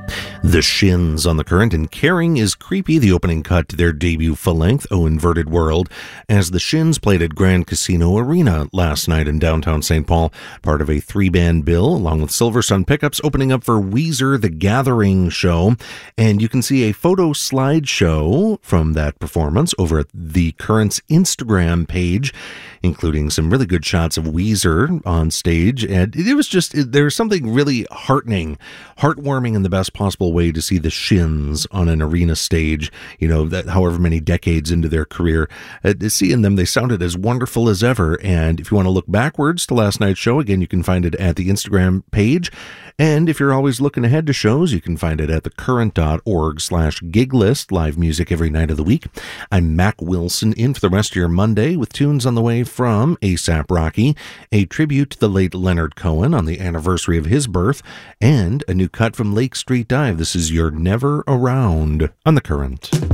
The Shins on the Current, and Caring is Creepy, the opening cut to their debut full-length, Oh Inverted World, as the Shins played at Grand Casino Arena last night in downtown St. Paul, part of a three-band bill, along with Silver Sun Pickups, opening up for Weezer The Gathering show. And you can see a photo slideshow from that performance over at the Current's Instagram page, including some really good shots of Weezer on stage. And it was just, there's something really heartwarming in the best possible way to see the Shins on an arena stage, you know, that however many decades into their career. Seeing them, they sounded as wonderful as ever. And if you want to look backwards to last night's show, again, you can find it at the Instagram page. And if you're always looking ahead to shows, you can find it at thecurrent.org/gig list, live music every night of the week. I'm Mac Wilson, in for the rest of your Monday with tunes on the way from A$AP Rocky, a tribute to the late Leonard Cohen on the anniversary of his birth, and a new cut from Lake Street Dive. This is You're Never Around on The Current.